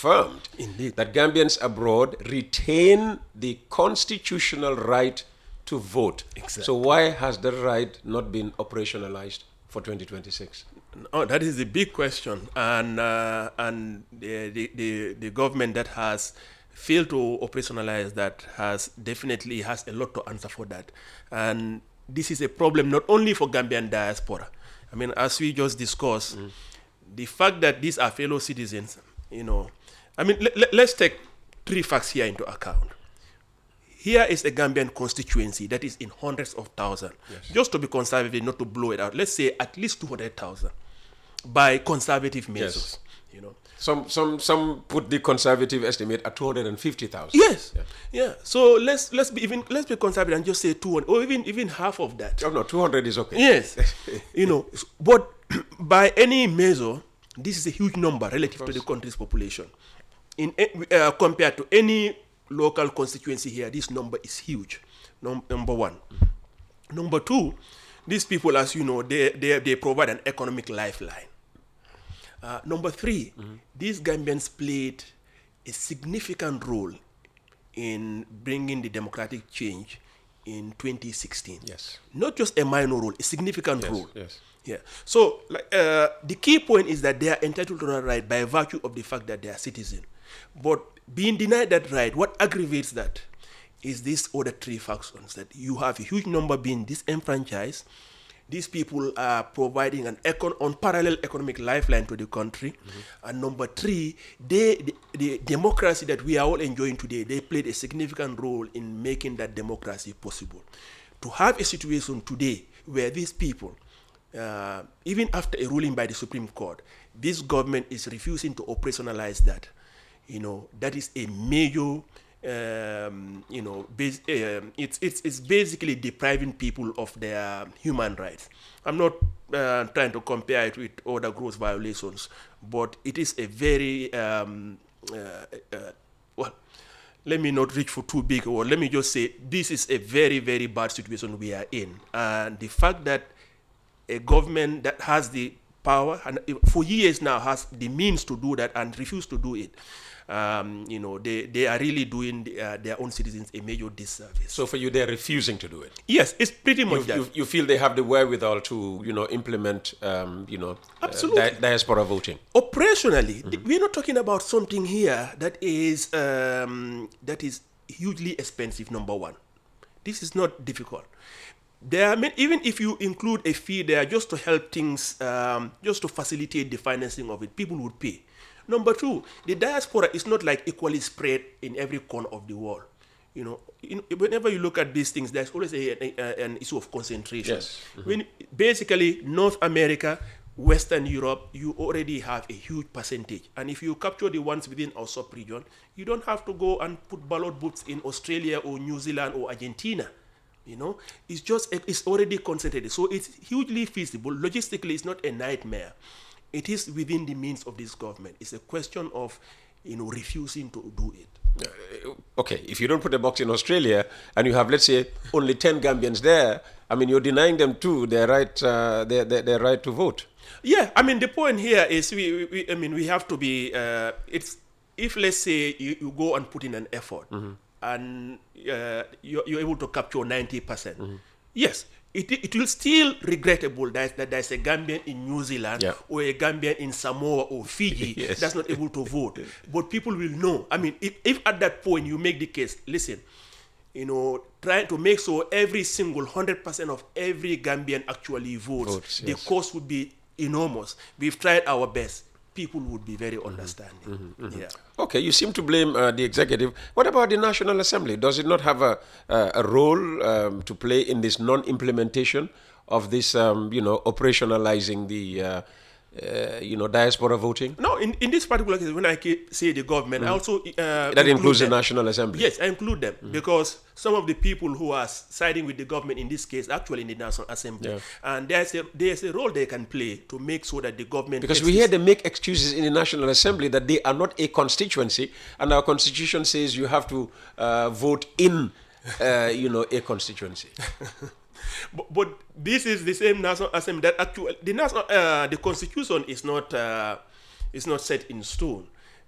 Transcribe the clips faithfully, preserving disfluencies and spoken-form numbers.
affirmed Indeed. that Gambians abroad retain the constitutional right to vote. Exactly. So why has the right not been operationalized for twenty twenty-six? Oh, that is the big question, and uh, and the, the the the government that has failed to operationalize that has definitely has a lot to answer for that, and this is a problem not only for Gambian diaspora. I mean, as we just discussed, mm. the fact that these are fellow citizens, you know, I mean, let, let, let's take three facts here into account. Here is a Gambian constituency that is in hundreds of thousands. Yes. Just to be conservative, not to blow it out. Let's say at least two hundred thousand by conservative measures. Yes. You know, some some some put the conservative estimate at two hundred fifty thousand. Yes, yeah. yeah. So let's let's be even let's be conservative and just say two hundred, or even even half of that. Oh no, two hundred is okay. Yes, you know, but by any measure, this is a huge number relative to the country's population. In uh, compared to any local constituency here, this number is huge. Num- number one. Mm-hmm. Number two, these people, as you know, they they, they provide an economic lifeline. Uh, number three, mm-hmm. these Gambians played a significant role in bringing the democratic change in twenty sixteen. Yes. Not just a minor role, a significant yes, role. Yes. Yeah. So, like, uh, the key point is that they are entitled to that right by virtue of the fact that they are citizens. But being denied that right, what aggravates that is these other three factions, that you have a huge number being disenfranchised. These people are providing an econ- unparalleled economic lifeline to the country. Mm-hmm. And number three, they, the, the democracy that we are all enjoying today, they played a significant role in making that democracy possible. To have a situation today where these people, uh, even after a ruling by the Supreme Court, this government is refusing to operationalize that, you know, that is a major, um, you know, base, um, it's, it's, it's basically depriving people of their human rights. I'm not uh, trying to compare it with other gross violations, but it is a very, um, uh, uh, well, let me not reach for too big, or let me just say this is a very, very bad situation we are in. And the fact that a government that has the power and for years now has the means to do that and refuse to do it, um, you know, they, they are really doing the, uh, their own citizens a major disservice. So for you, they're refusing to do it? Yes, it's pretty much you, that. You, you feel they have the wherewithal to, you know, implement, um, you know, Absolutely. Uh, di- diaspora voting? Operationally, mm-hmm. we're not talking about something here that is um, that is hugely expensive, number one. This is not difficult. There are, even if you include a fee there just to help things, um, just to facilitate the financing of it, people would pay. Number two, the diaspora is not like equally spread in every corner of the world. You know, in, whenever you look at these things, there's always a, a, an issue of concentration. Yes. Mm-hmm. When basically North America, Western Europe, you already have a huge percentage. And if you capture the ones within our sub-region, you don't have to go and put ballot booths in Australia or New Zealand or Argentina. You know, it's just, it's already concentrated. So it's hugely feasible. Logistically, it's not a nightmare. It is within the means of this government. It's a question of, you know, refusing to do it. Uh, okay, if you don't put a box in Australia and you have, let's say, only ten Gambians there, I mean, you're denying them too their right, uh, their, their, their right to vote. Yeah, I mean, the point here is, we, we I mean, we have to be, uh, it's, if let's say you, you go and put in an effort, mm-hmm. and uh, you're, you're able to capture ninety percent. Mm-hmm. Yes, it, it will still regrettable that, that there's a Gambian in New Zealand, yeah. or a Gambian in Samoa or Fiji yes. that's not able to vote. But people will know. I mean, if, if at that point you make the case, listen, you know, trying to make sure every single one hundred percent of every Gambian actually votes, votes the yes. cost would be enormous. We've tried our best. People would be very understanding. Mm-hmm, mm-hmm. Yeah. Okay, you seem to blame uh, the executive. What about the National Assembly? Does it not have a uh, a role um, to play in this non-implementation of this, um, you know, operationalizing the, uh, uh, you know, diaspora voting? No, in, in this particular case, when I say the government, mm-hmm. I also uh, that includes them. the National Assembly. Yes, I include them mm-hmm. because some of the people who are siding with the government in this case actually in the National Assembly, yeah. and there's a there's a role they can play to make sure that the government. Because we hear they make excuses in the National Assembly that they are not a constituency, and our constitution says you have to uh, vote in, uh, you know, a constituency. But, but this is the same National Assembly that actually the national uh, the constitution is not uh, is not set in stone.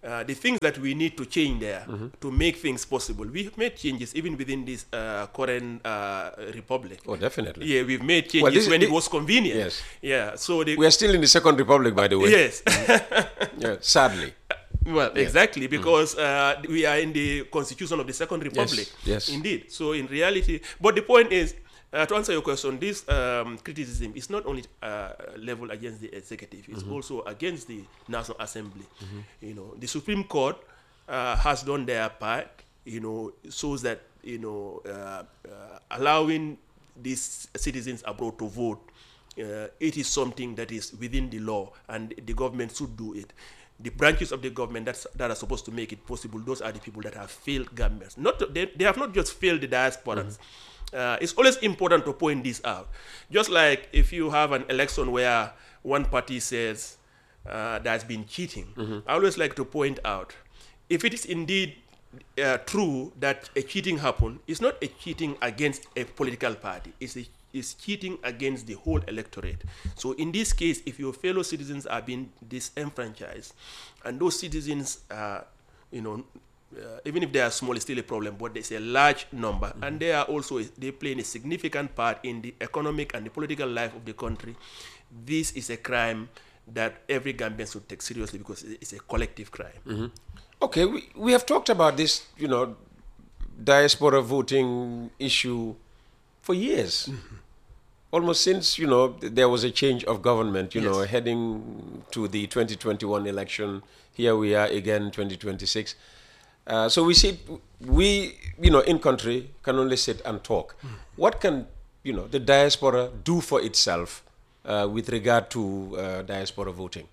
uh, the things that we need to change there mm-hmm. to make things possible. We've made changes even within this uh, current uh, republic. Oh, definitely. Yeah, we've made changes well, this, when this, it was convenient. Yes. Yeah. So the, we are still in the Second Republic, by the way. Yes. yeah, sadly. Well, yes. exactly, because mm. uh, we are in the constitution of the Second Republic. Yes. yes. Indeed. So in reality, but the point is, uh, to answer your question, this um, criticism is not only uh, leveled against the executive; it's mm-hmm. also against the National Assembly. Mm-hmm. You know, the Supreme Court uh, has done their part. You know, shows that you know uh, uh, allowing these citizens abroad to vote, uh, it is something that is within the law, and the government should do it. The branches of the government that's, that are supposed to make it possible, those are the people that have failed Gambians. Not to, they, they have not just failed the diasporans. Mm-hmm. Uh, it's always important to point this out. Just like if you have an election where one party says uh, there's been cheating, mm-hmm. I always like to point out, if it is indeed uh, true that a cheating happened, it's not a cheating against a political party. It's a is cheating against the whole electorate. So in this case, if your fellow citizens are being disenfranchised, and those citizens are, you know, uh, even if they are small, it's still a problem, but there's a large number, mm-hmm. and they are also, they play a significant part in the economic and the political life of the country. This is a crime that every Gambian should take seriously because it's a collective crime. Mm-hmm. Okay, we, we have talked about this, you know, diaspora voting issue for years. Mm-hmm. Almost since, you know, there was a change of government, you yes. know, heading to the twenty twenty-one election. Here we are again, twenty twenty-six. Uh, so we see, we, you know, in country can only sit and talk. Mm. What can, you know, the diaspora do for itself uh, with regard to uh, diaspora voting?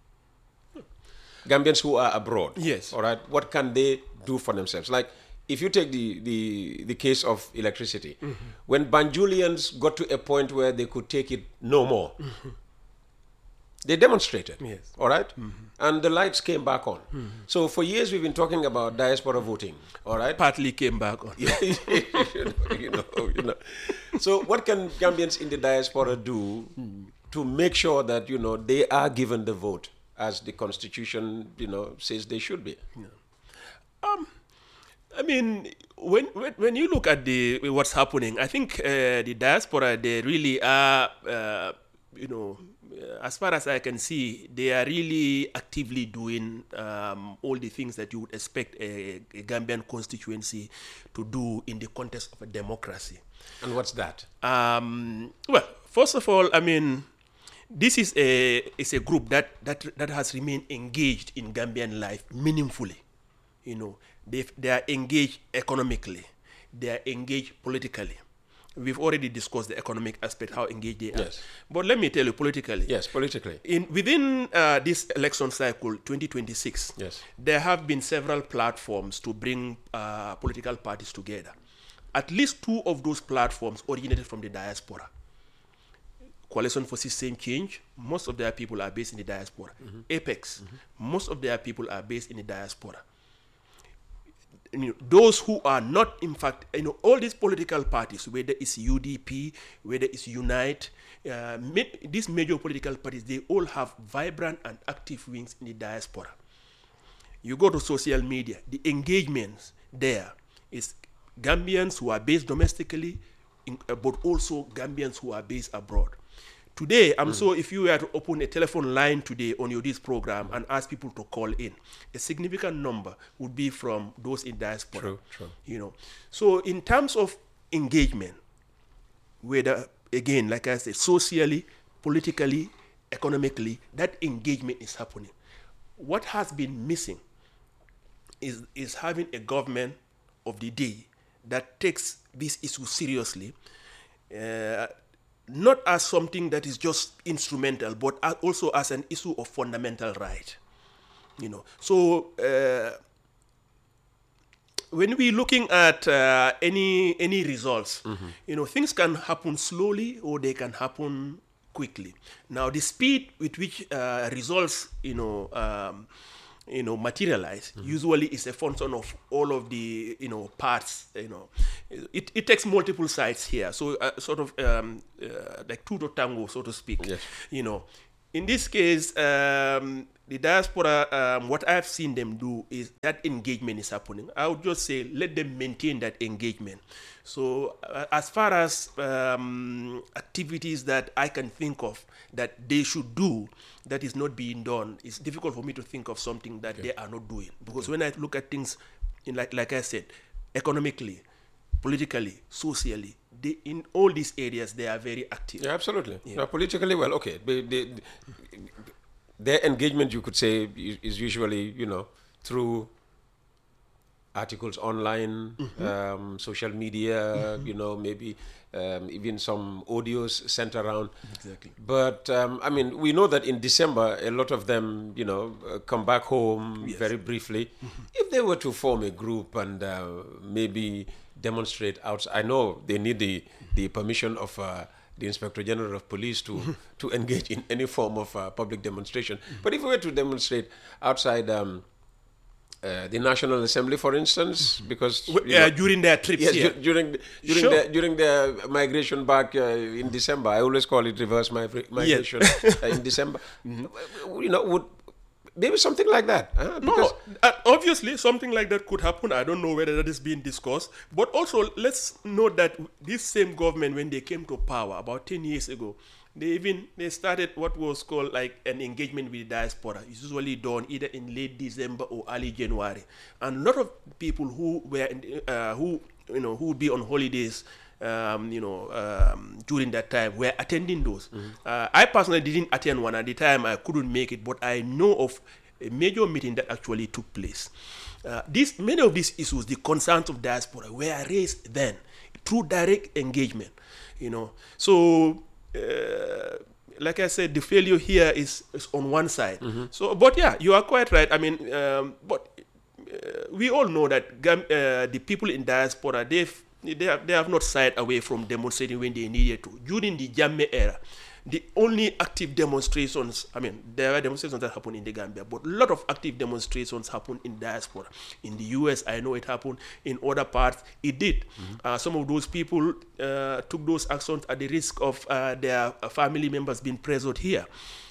Gambians who are abroad. Yes. All right. What can they do for themselves? Like, if you take the, the, the case of electricity, mm-hmm. when Banjulians got to a point where they could take it no more, mm-hmm. they demonstrated, yes. all right? Mm-hmm. And the lights came back on. Mm-hmm. So for years we've been talking about diaspora voting, all right? Partly came back on. you, know, you, know, you know. So what can Gambians in the diaspora do mm-hmm. to make sure that, you know, they are given the vote as the Constitution, you know, says they should be? Yeah. Um. I mean, when, when when you look at the what's happening, I think uh, the diaspora, they really are, uh, you know, uh, as far as I can see, they are really actively doing um, all the things that you would expect a, a Gambian constituency to do in the context of a democracy. And what's that? Um, well, first of all, I mean, this is a is a group that that that has remained engaged in Gambian life meaningfully, you know. They, they are engaged economically. They are engaged politically. We've already discussed the economic aspect, how engaged they are. Yes. But let me tell you politically. Yes, politically. In Within uh, this election cycle, twenty twenty-six, yes. there have been several platforms to bring uh, political parties together. At least two of those platforms originated from the diaspora. Coalition for Sustained Change, most of their people are based in the diaspora. Mm-hmm. Apex, mm-hmm. most of their people are based in the diaspora. You know, those who are not, in fact, you know, all these political parties, whether it's U D P, whether it's Unite, uh, ma these major political parties, they all have vibrant and active wings in the diaspora. You go to social media, the engagements there is Gambians who are based domestically, in, uh, but also Gambians who are based abroad. Today, I'm mm. sure if you were to open a telephone line today on your this program and ask people to call in, a significant number would be from those in diaspora. True, true. You know, so in terms of engagement, whether again, like I said, socially, politically, economically, that engagement is happening. What has been missing is is having a government of the day that takes this issue seriously. Uh, not as something that is just instrumental, but as also as an issue of fundamental right. You know, so uh, when we're looking at uh, any any results, mm-hmm. you know, things can happen slowly or they can happen quickly. Now, the speed with which uh, results, you know, um, you know, materialize, mm-hmm. usually is a function of all of the, you know, parts, you know. It, it takes multiple sides here. So uh, sort of um, uh, like two to tango, so to speak, yes. you know. In this case, um, the diaspora, um, what I've seen them do is that engagement is happening. I would just say let them maintain that engagement. So uh, as far as um, activities that I can think of that they should do that is not being done, it's difficult for me to think of something that okay. they are not doing. Because okay. when I look at things, in like, like I said, economically, politically, socially, they, in all these areas, they are very active. Yeah, absolutely. Yeah. Now, politically, well, okay. They, they, their engagement, you could say, is usually, you know, through articles online, mm-hmm. um, social media, mm-hmm. you know, maybe um, even some audios sent around. Exactly. But, um, I mean, we know that in December, a lot of them, you know, uh, come back home yes. very briefly. Mm-hmm. If they were to form a group and uh, maybe demonstrate outside, I know they need the, the permission of uh, the Inspector General of Police to, mm-hmm. to engage in any form of uh, public demonstration. Mm-hmm. But if we were to demonstrate outside um, Uh, the National Assembly, for instance, because uh, know, during their trips, yes, here. du- during during sure. their, during their migration back uh, in December, I always call it reverse migra- migration yes. uh, in December. Mm-hmm. You know, would maybe something like that? Huh? No, uh, obviously something like that could happen. I don't know whether that is being discussed, but also let's note that this same government, when they came to power about ten years ago, they even they started what was called like an engagement with the diaspora. It's usually done either in late December or early January, and a lot of people who were in, uh, who you know who would be on holidays, um, you know, um, during that time were attending those. Mm-hmm. Uh, I personally didn't attend one at the time. I couldn't make it, but I know of a major meeting that actually took place. Uh, these many of these issues, the concerns of diaspora, were raised then through direct engagement. You know, so. Uh, like I said, the failure here is, is on one side. Mm-hmm. So, but yeah, you are quite right. I mean, um, but uh, we all know that uh, the people in diaspora, they've, they have, they have not shied away from demonstrating when they needed to. During the Jammeh era, the only active demonstrations, I mean, there were demonstrations that happened in the Gambia, but a lot of active demonstrations happened in diaspora. In the U S, I know it happened. In other parts, it did. Mm-hmm. Uh, some of those people uh, took those actions at the risk of uh, their family members being pressured here.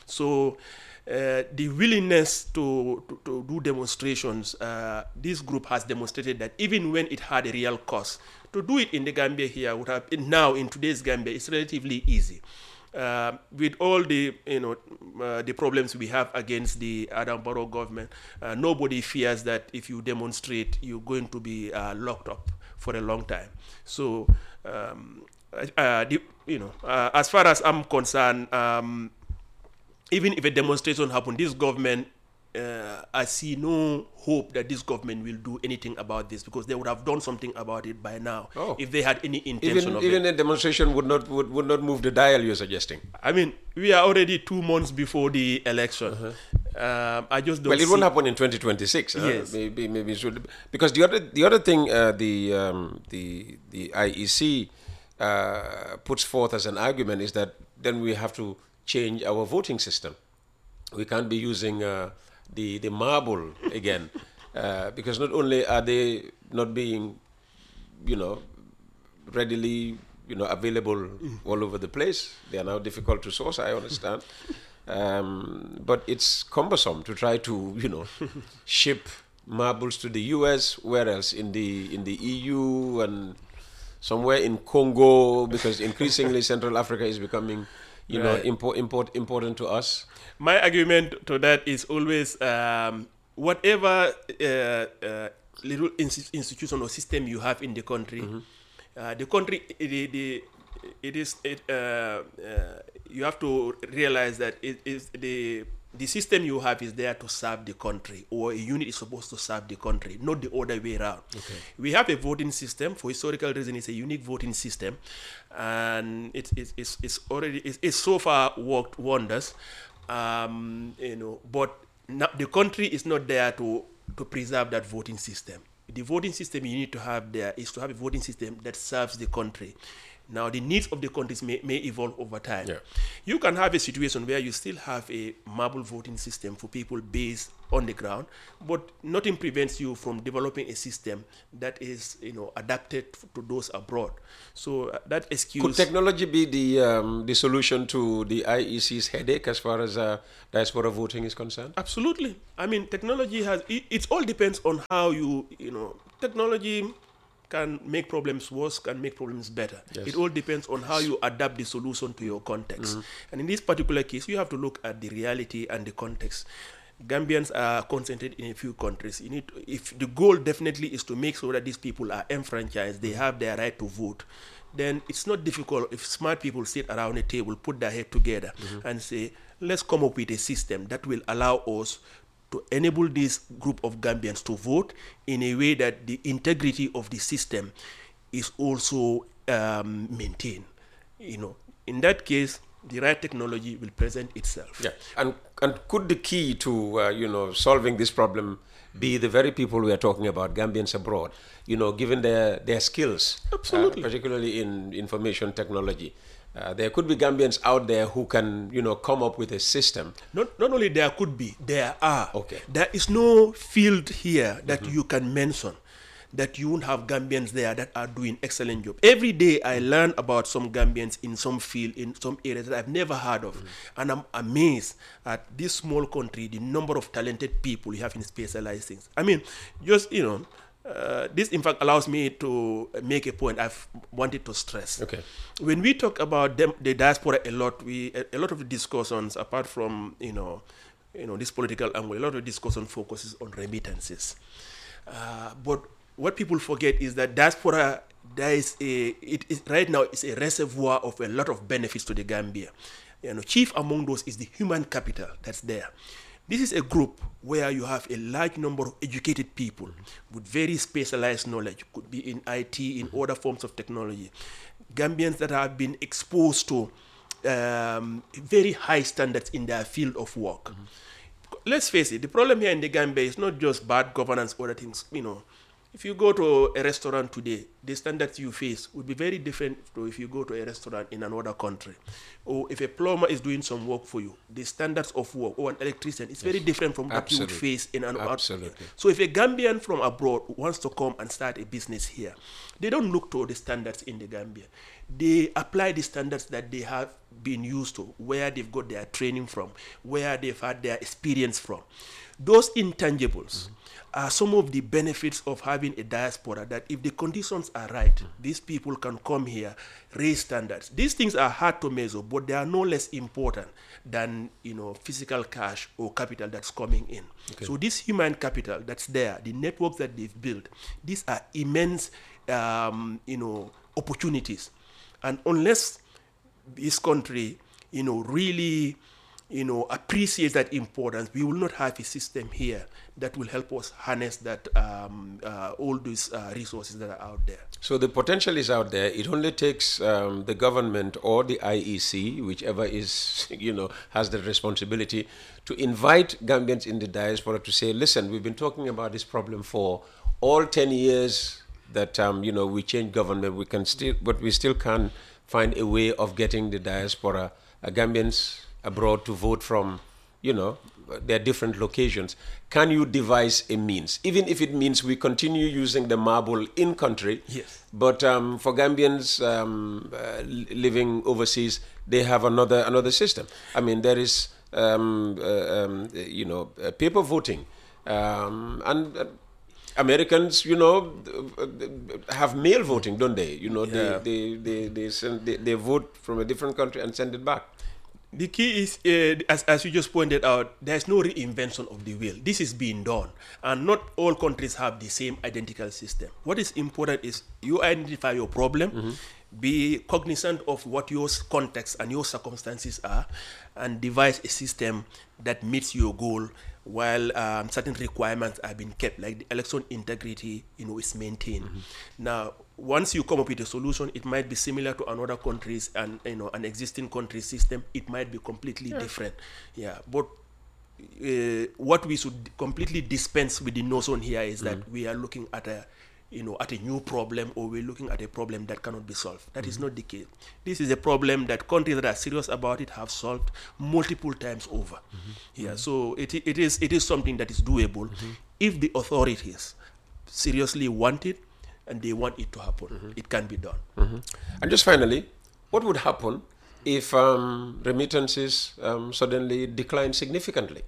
So uh, the willingness to, to, to do demonstrations, uh, this group has demonstrated that even when it had a real cost, to do it in the Gambia here would have, now in today's Gambia, it's relatively easy. Uh, with all the you know uh, the problems we have against the Adam Barrow government, uh, nobody fears that if you demonstrate, you're going to be uh, locked up for a long time. So, um, uh, the, you know, uh, as far as I'm concerned, um, even if a demonstration happens, this government, uh, I see no hope that this government will do anything about this, because they would have done something about it by now oh. if they had any intention even, of even it. Even a demonstration would not would, would not move the dial you're suggesting. I mean, we are already two months before the election. Uh-huh. Um, I just don't. Well, it see won't happen in twenty twenty-six. Yes, huh? maybe maybe it should, because the other the other thing uh, the um, the the I E C uh, puts forth as an argument is that then we have to change our voting system. We can't be using uh, the the marble again, uh, because not only are they not being, you know, readily, you know, available mm. all over the place. They are now difficult to source, I understand. um, but it's cumbersome to try to, you know, ship marbles to the U S, where else? In the in the E U and somewhere in Congo, because increasingly Central Africa is becoming, you right. know, import, import, important to us. My argument to that is always um, whatever uh, uh, little ins- institution or system you have in the country, mm-hmm. uh, the country, the, the, it is, it, uh, uh, you have to realize that it is the the system you have is there to serve the country, or a unit is supposed to serve the country, not the other way around. Okay. We have a voting system. For historical reason, it's a unique voting system, and it's it's it's, it's already it's, it's so far worked wonders. Um, you know, but now the country is not there to, to preserve that voting system. The voting system you need to have there is to have a voting system that serves the country. Now, the needs of the countries may, may evolve over time. Yeah. You can have a situation where you still have a marble voting system for people based on the ground, but nothing prevents you from developing a system that is, you know, adapted to those abroad. So uh, that excuse. Could technology be the um, the solution to the I E C's headache as far as uh, diaspora voting is concerned? Absolutely. I mean, technology has. It, it all depends on how you, you know, technology can make problems worse, can make problems better. Yes. It all depends on how you adapt the solution to your context. Mm-hmm. And in this particular case, you have to look at the reality and the context. Gambians are concentrated in a few countries. You need to, if the goal definitely is to make sure that these people are enfranchised, they have their right to vote, then it's not difficult if smart people sit around a table, put their head together, mm-hmm. and say, let's come up with a system that will allow us to enable this group of Gambians to vote in a way that the integrity of the system is also um, maintained. You know, in that case, the right technology will present itself. Yeah, and and could the key to uh, you know solving this problem be the very people we are talking about, Gambians abroad? You know, given their their skills, absolutely, uh, particularly in information technology. Uh, there could be Gambians out there who can, you know, come up with a system. Not not only there could be, there are. Okay. There is no field here that mm-hmm. you can mention that you won't have Gambians there that are doing excellent job. Every day I learn about some Gambians in some field, in some areas that I've never heard of. Mm-hmm. And I'm amazed at this small country, the number of talented people you have in specialized things. I mean, just, you know, Uh, this in fact allows me to make a point I've wanted to stress. Okay. When we talk about them, the diaspora a lot, we a, a lot of the discussions, apart from you know, you know this political angle, a lot of the discussion focuses on remittances. Uh, but what people forget is that diaspora, there is a it is right now is a reservoir of a lot of benefits to the Gambia. You know, chief among those is the human capital that's there. This is a group where you have a large number of educated people with very specialized knowledge, could be in I T, in other forms of technology. Gambians that have been exposed to um, very high standards in their field of work. Mm-hmm. Let's face it, the problem here in the Gambia is not just bad governance or other things. You know, if you go to a restaurant today, the standards you face would be very different to if you go to a restaurant in another country. Or if a plumber is doing some work for you, the standards of work, or an electrician, it's yes. very different from what Absolutely. you would face in another. Absolutely. So if a Gambian from abroad wants to come and start a business here, they don't look to the standards in the Gambia. They apply the standards that they have been used to, where they've got their training from, where they've had their experience from. Those intangibles mm-hmm. are some of the benefits of having a diaspora, that if the conditions are right, mm-hmm. these people can come here, raise standards. These things are hard to measure, but they are no less important than, you know, physical cash or capital that's coming in. Okay. So this human capital that's there, the networks that they've built, these are immense, um, you know, opportunities. And unless this country, you know, really you know, appreciates that importance, we will not have a system here that will help us harness that um, uh, all these uh, resources that are out there. So the potential is out there. It only takes um, the government or the I E C, whichever is, you know, has the responsibility, to invite Gambians in the diaspora to say, listen, we've been talking about this problem for all ten years that, um, you know, we changed government, we can still, but we still can't find a way of getting the diaspora, uh, Gambians abroad to vote from, you know, their different locations. Can you devise a means, even if it means we continue using the marble in country? Yes. But um, for Gambians um, uh, living overseas, they have another another system. I mean, there is um, uh, um, you know uh, paper voting, um, and. Uh, Americans, you know, have mail voting, don't they? You know, yeah. they, they, they, they, send, they, they vote from a different country and send it back. The key is, uh, as, as you just pointed out, there's no reinvention of the wheel. This is being done. And not all countries have the same identical system. What is important is you identify your problem, mm-hmm. be cognizant of what your context and your circumstances are, and devise a system that meets your goal while um, certain requirements have been kept, like the election integrity, you know, is maintained. Mm-hmm. Now, once you come up with a solution, it might be similar to another country's and, you know, an existing country system. It might be completely yeah. different. Yeah, but uh, what we should completely dispense with the notion here is mm-hmm. that we are looking at a you know, at a new problem, or we're looking at a problem that cannot be solved. That mm-hmm. is not the case. This is a problem that countries that are serious about it have solved multiple times over. Mm-hmm. Yeah, mm-hmm. so it, it is it is something that is doable mm-hmm. if the authorities seriously want it and they want it to happen. Mm-hmm. It can be done. Mm-hmm. And just finally, what would happen if um, remittances um, suddenly decline significantly?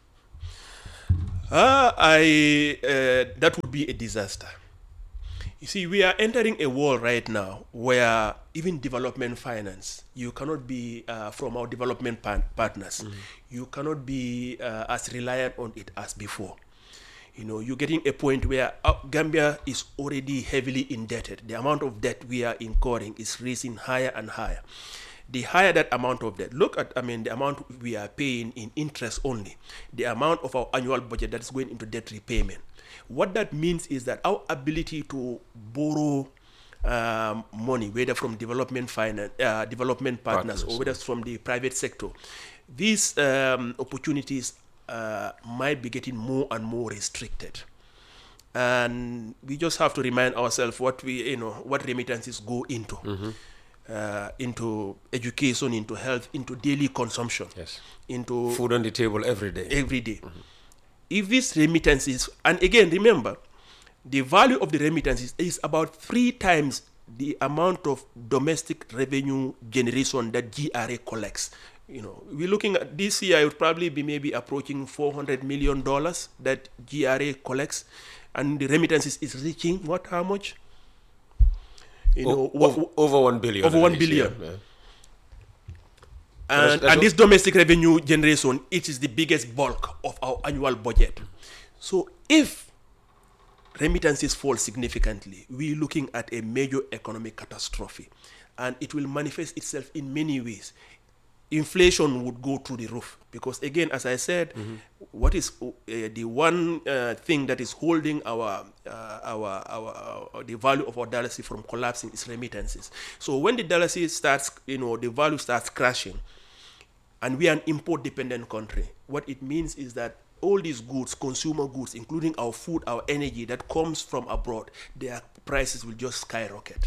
Uh, I uh, that would be a disaster. You see, we are entering a world right now where even development finance, you cannot be, uh, from our development pan- partners, mm-hmm. you cannot be uh, as reliant on it as before. You know, you're getting a point where uh, Gambia is already heavily indebted. The amount of debt we are incurring is rising higher and higher. The higher that amount of debt, look at, I mean, the amount we are paying in interest only, the amount of our annual budget that's going into debt repayment. What that means is that our ability to borrow um, money, whether from development finance, uh, development partners, partners, or whether from the private sector, these um, opportunities uh, might be getting more and more restricted. And we just have to remind ourselves what we, you know, what remittances go into. Mm-hmm. Uh, into education, into health, into daily consumption, yes, into food on the table every day. Every day. Mm-hmm. If these remittances, and again, remember, the value of the remittances is about three times the amount of domestic revenue generation that G R A collects. You know, we're looking at this year, it would probably be maybe approaching four hundred million dollars that G R A collects, and the remittances is reaching what? How much? You know, o- over, over one billion. Over one billion. Yeah. And, that's, that's and this domestic revenue generation, it is the biggest bulk of our annual budget. So if remittances fall significantly, we're looking at a major economic catastrophe. And it will manifest itself in many ways. Inflation would go through the roof. Because again, as I said, mm-hmm. what is uh, the one uh, thing that is holding our, uh, our, our, our the value of our dollar from collapsing is remittances. So when the dollar starts, you know, the value starts crashing, and we are an import-dependent country, what it means is that all these goods, consumer goods, including our food, our energy that comes from abroad, their prices will just skyrocket.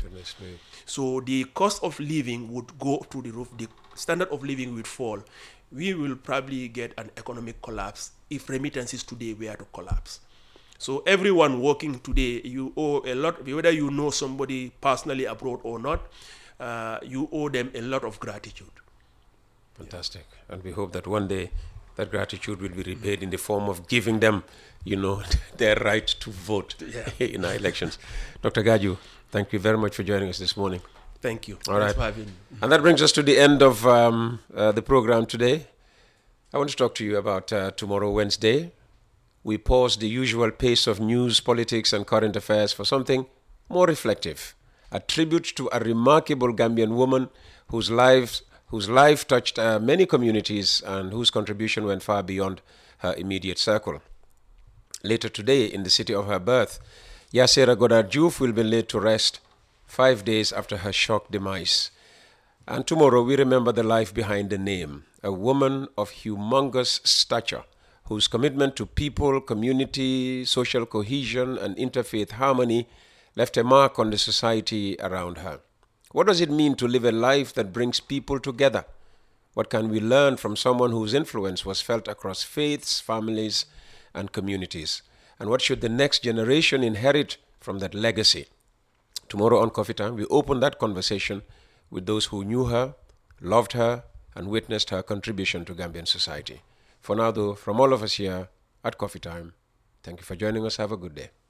So the cost of living would go through the roof. The standard of living would fall. We will probably get an economic collapse if remittances today were to collapse. So everyone working today, you owe a lot, whether you know somebody personally abroad or not, uh, you owe them a lot of gratitude. Fantastic. Yeah. And we hope that one day that gratitude will be repaid mm-hmm. in the form of giving them, you know, their right to vote yeah. in our elections. Doctor Gaju, thank you very much for joining us this morning. Thank you. All right. For having me. And that brings us to the end of um, uh, the program today. I want to talk to you about uh, tomorrow, Wednesday. We pause the usual pace of news, politics, and current affairs for something more reflective. A tribute to a remarkable Gambian woman whose lives whose life touched uh, many communities and whose contribution went far beyond her immediate circle. Later today, in the city of her birth, Yasera Goddard Diouf will be laid to rest five days after her shock demise. And tomorrow, we remember the life behind the name, a woman of humongous stature, whose commitment to people, community, social cohesion, and interfaith harmony left a mark on the society around her. What does it mean to live a life that brings people together? What can we learn from someone whose influence was felt across faiths, families, and communities? And what should the next generation inherit from that legacy? Tomorrow on Coffee Time, we open that conversation with those who knew her, loved her, and witnessed her contribution to Gambian society. For now, though, from all of us here at Coffee Time, thank you for joining us. Have a good day.